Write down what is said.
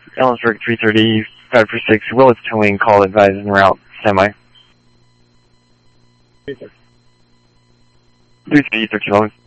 Ellensburg 330, 546, Willis Towing, call advised en route, semi. 330, 13